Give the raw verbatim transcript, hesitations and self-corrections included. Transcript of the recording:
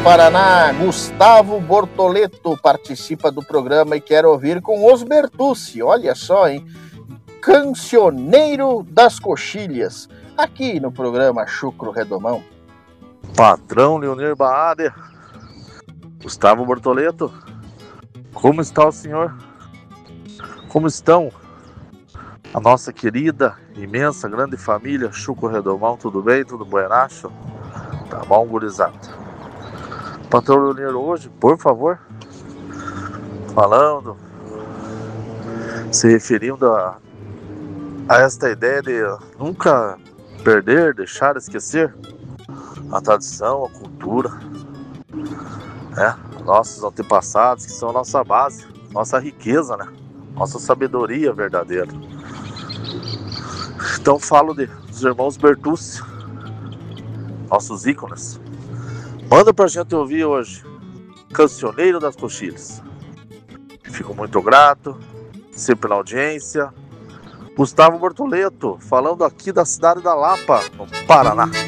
Paraná, Gustavo Bortoleto participa do programa e quer ouvir com os Bertucci. Olha só, hein? Cancioneiro das Coxilhas, aqui no programa Chucro Redomão. Patrão Leonir Baade, Gustavo Bortoleto, como está o senhor? Como estão a nossa querida, imensa, grande família Chucro Redomão? Tudo bem? Tudo buenacho? Tá bom, gurizada? Patrão Leonir, hoje, por favor, falando, se referindo a, a esta ideia de nunca perder, deixar, esquecer a tradição, a cultura, né? Nossos antepassados, que são a nossa base, nossa riqueza, né? Nossa sabedoria verdadeira. Então falo de, dos irmãos Bertucci, nossos ícones. Manda pra gente ouvir hoje Cancioneiro das Coxilhas. Fico muito grato, sempre pela audiência. Gustavo Bortoleto, falando aqui da cidade da Lapa, no Paraná.